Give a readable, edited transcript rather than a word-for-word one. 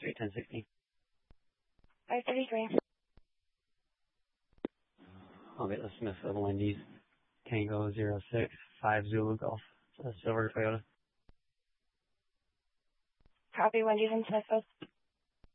Street, 1060. 533. I'll get the Smithfield Wendy's. Tango 065 Zulu Golf. It's a silver Toyota. Copy, Wendy's in Smithfield.